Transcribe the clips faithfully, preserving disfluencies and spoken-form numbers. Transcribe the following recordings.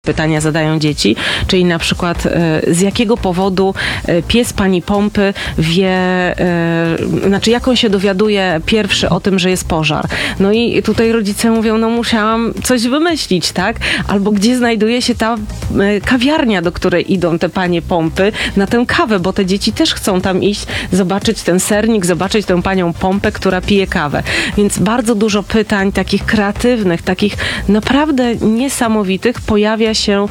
Pytania zadają dzieci, czyli na przykład z jakiego powodu pies pani Pompy wie, znaczy jak on się dowiaduje pierwszy o tym, że jest pożar. No i tutaj rodzice mówią, no musiałam coś wymyślić, tak? Albo gdzie znajduje się ta kawiarnia, do której idą te panie Pompy na tę kawę, bo te dzieci też chcą tam iść, zobaczyć ten sernik, zobaczyć tę panią Pompę, która pije kawę. Więc bardzo dużo pytań takich kreatywnych, takich naprawdę niesamowitych pojawia się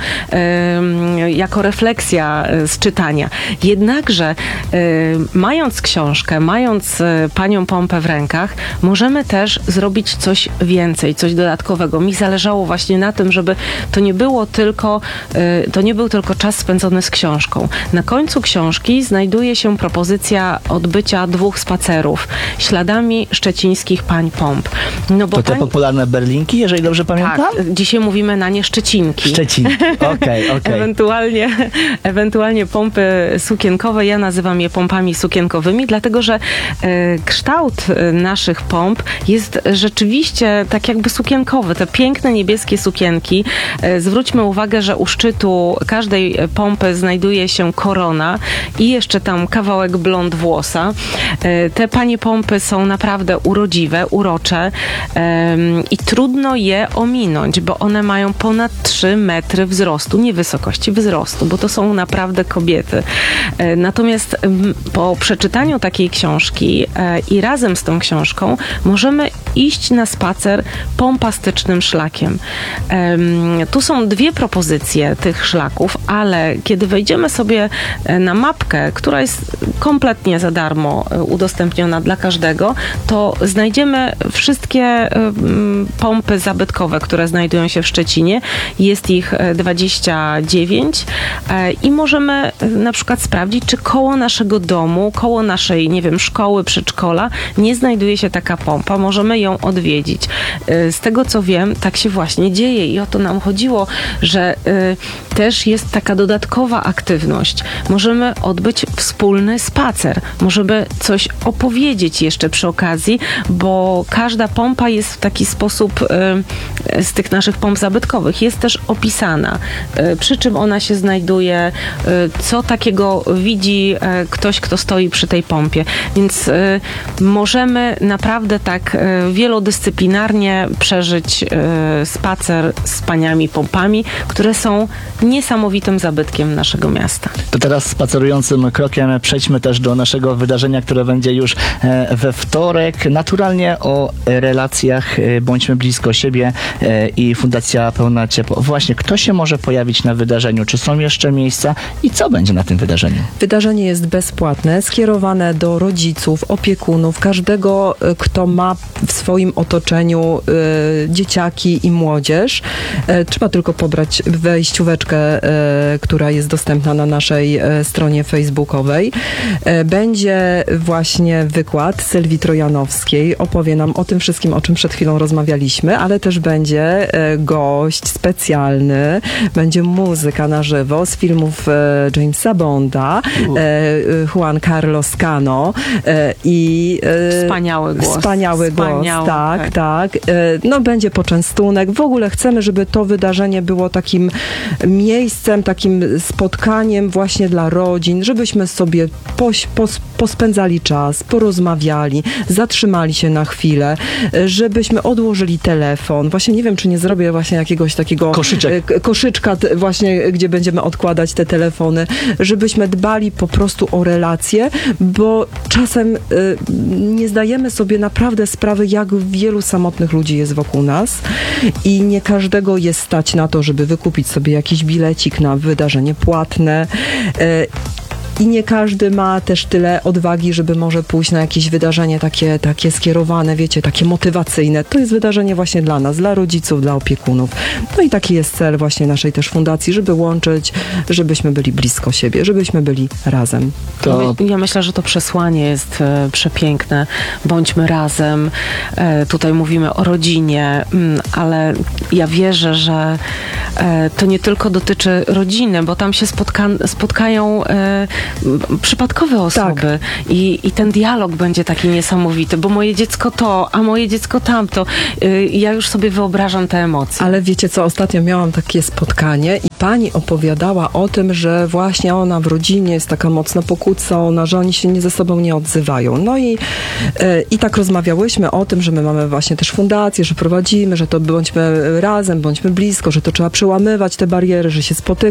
y, jako refleksja z czytania. Jednakże y, mając książkę, mając y, panią Pompę w rękach, możemy też zrobić coś więcej, coś dodatkowego. Mi zależało właśnie na tym, żeby to nie było tylko, y, to nie był tylko czas spędzony z książką. Na końcu książki znajduje się propozycja odbycia dwóch spacerów śladami szczecińskich pań Pomp. No bo to te pań... popularne berlinki, jeżeli dobrze pamiętam? Tak, dzisiaj mówimy na nie Szczecinki. Szczecinki, okej, okej. Okay. Ewentualnie, ewentualnie pompy sukienkowe, ja nazywam je pompami sukienkowymi, dlatego że e, kształt naszych pomp jest rzeczywiście tak jakby sukienkowy. Te piękne niebieskie sukienki. E, zwróćmy uwagę, że u szczytu każdej pompy znajduje się korona i jeszcze tam kawałek blond włosa. E, te panie pompy są naprawdę urodziwe, urocze e, i trudno je ominąć, bo one mają ponad trzy metry wzrostu, nie wysokości, wzrostu, bo to są naprawdę kobiety. E, natomiast m, po przeczytaniu takiej książki e, i razem z tą książką możemy iść na spacer pompastycznym szlakiem. E, tu są dwie propozycje tych szlaków, ale kiedy wejdziemy sobie na mapkę, która jest kompletnie za darmo udostępniona dla każdego, to znajdziemy wszystkie m, pompy zabytkowe, które znajdują się w Szczecinie. Jest ich dwadzieścia dziewięć i możemy na przykład sprawdzić, czy koło naszego domu, koło naszej, nie wiem, szkoły, przedszkola nie znajduje się taka pompa. Możemy ją odwiedzić. Z tego, co wiem, tak się właśnie dzieje i o to nam chodziło, że y, też jest taka dodatkowa aktywność. Możemy odbyć wspólny spacer. Możemy coś opowiedzieć jeszcze przy okazji, bo każda pompa jest w taki sposób y, z tych naszych pomp zabytkowych jest też opisana, y, przy czym ona się znajduje, y, co takiego widzi y, ktoś, kto stoi przy tej pompie. Więc y, możemy naprawdę tak y, wielodyscyplinarnie przeżyć y, spacer z paniami pompami, które są niesamowitym zabytkiem naszego miasta. To teraz spacerującym krokiem przejdźmy też do naszego wydarzenia, które będzie już e, we wtorek. Naturalnie o relacjach e, Bądźmy blisko siebie e, i Fundacja Pełna Ciepło. Właśnie, kto się może pojawić na wydarzeniu? Czy są jeszcze miejsca? I co będzie na tym wydarzeniu? Wydarzenie jest bezpłatne, skierowane do rodziców, opiekunów, każdego, kto ma w swoim otoczeniu y, dzieciaki i młodzież. E, trzeba tylko pobrać wejścióweczkę, e, która jest dostępna na naszej e, stronie facebookowej. E, będzie właśnie wykład Sylwii Trojanowskiej. Opowie nam o tym wszystkim, o czym przed chwilą rozmawialiśmy, ale też będzie e, gość specjalny, będzie muzyka na żywo z filmów e, Jamesa Bonda, e, Juan Carlos Cano e, i e, wspaniały głos. Wspaniały głos, Wspaniały, tak, tak. tak. E, no będzie poczęstunek. W ogóle chcemy, żeby to wydarzenie było takim miejscem, takim spotkaniem właśnie dla rodzin, żebyśmy sobie poś, pos, pospędzali czas, porozmawiali, zatrzymali się na chwilę, żebyśmy odłożyli telefon. Właśnie nie wiem, czy nie zrobię właśnie jakiegoś takiego Koszyczek. koszyczka właśnie, gdzie będziemy odkładać te telefony, żebyśmy dbali po prostu o relacje, bo czasem y, nie zdajemy sobie naprawdę sprawy, jak wielu samotnych ludzi jest wokół nas i nie każdego jest stać na to, żeby wykupić sobie jakiś bilecik na wydarzenie płatne. Y, I nie każdy ma też tyle odwagi, żeby może pójść na jakieś wydarzenie takie, takie skierowane, wiecie, takie motywacyjne. To jest wydarzenie właśnie dla nas, dla rodziców, dla opiekunów. No i taki jest cel właśnie naszej też fundacji, żeby łączyć, żebyśmy byli blisko siebie, żebyśmy byli razem. To... Ja myślę, że to przesłanie jest e, przepiękne. Bądźmy razem. E, tutaj mówimy o rodzinie, m, ale ja wierzę, że e, to nie tylko dotyczy rodziny, bo tam się spotka- spotkają e, m, przypadkowe osoby Tak. i, i ten dialog będzie taki niesamowity, bo moje dziecko to, a moje dziecko tamto. Y, ja już sobie wyobrażam te emocje. Ale wiecie co, ostatnio miałam takie spotkanie i pani opowiadała o tym, że właśnie ona w rodzinie jest taka mocno pokłócona, że oni się nie ze sobą nie odzywają. No i, e, i tak rozmawiałyśmy o tym, że my mamy właśnie też fundację, że prowadzimy, że to bądźmy razem, bądźmy blisko, że to trzeba przełamywać te bariery, że się spotykać.